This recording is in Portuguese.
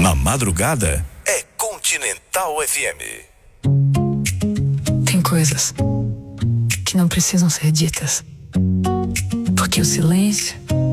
Na madrugada é Continental FM. Tem coisas que não precisam ser ditas, porque o silêncio